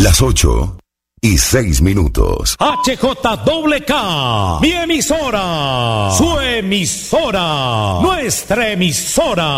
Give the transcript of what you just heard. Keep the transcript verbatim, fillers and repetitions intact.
Las ocho y seis minutos. H J K K, mi emisora, su emisora, nuestra emisora.